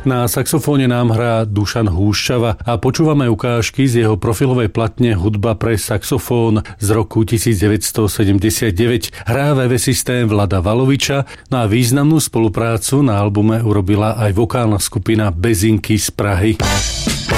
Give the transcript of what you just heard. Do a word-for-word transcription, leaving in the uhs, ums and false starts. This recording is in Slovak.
Na saxofóne nám hrá Dušan Húšťava a počúvame ukážky z jeho profilovej platne Hudba pre saxofón z roku devätnásťsedemdesiatdeväť. Hrá vé vé systém Vlada Valoviča, no a významnú spoluprácu na albume urobila aj vokálna skupina Bezinky z Prahy.